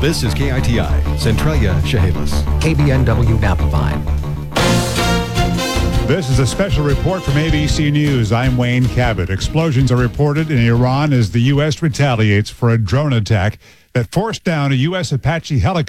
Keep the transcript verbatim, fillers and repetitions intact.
This is K I T I, Centralia, Chehalis. K B N W Napa Vine. This is a special report from A B C News. I'm Wayne Cabot. Explosions are reported in Iran as the U S retaliates for a drone attack that forced down a U S Apache helicopter